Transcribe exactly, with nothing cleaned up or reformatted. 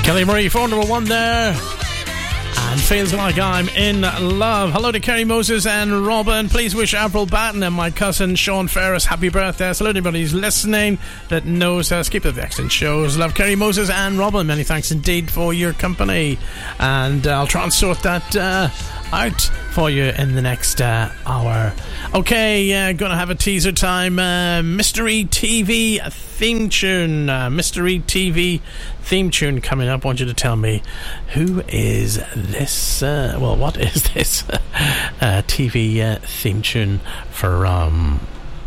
Kelly Marie, phone number one there. And feels like I'm in love. Hello to Kerry Moses and Robin. Please wish Avril Batten and my cousin Sean Ferris happy birthday. So anybody who's listening that knows us, keep up the excellent shows. Love, Kerry Moses and Robin. Many thanks indeed for your company. And uh, I'll try and sort that uh, out for you in the next uh, hour. Okay, uh, gonna have a teaser time. Uh, Mystery T V theme tune. Uh, Mystery T V theme tune coming up. I want you to tell me, who is this? Uh, well, what is this uh, T V uh, theme tune from?